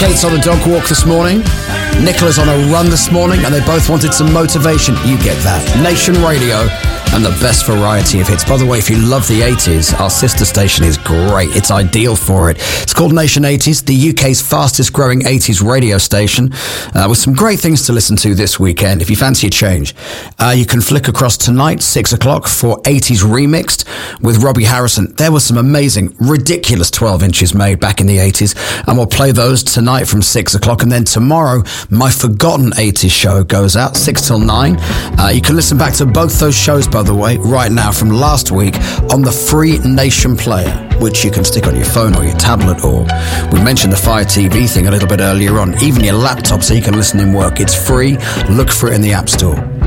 Kate's on a dog walk this morning. Nicola's on a run this morning, and they both wanted some motivation. You get that. Nation Radio and the best variety of hits. By the way, if you love the 80s, our sister station is great. It's ideal for it. It's called Nation 80s, the UK's fastest growing 80s radio station, with some great things to listen to this weekend. If you fancy a change, you can flick across tonight, 6 o'clock, for 80s Remixed with Robbie Harrison. There were some amazing, ridiculous 12 inches made back in the 80s, and we'll play those tonight from 6 o'clock. And then tomorrow, my Forgotten 80s show goes out, 6 till 9. You can listen back to both those shows, by the way, right now from last week on the free Nation Player, which you can stick on your phone or your tablet, or we mentioned the Fire TV thing a little bit earlier on, even your laptop, so you can listen in work. It's free. Look for it in the App Store.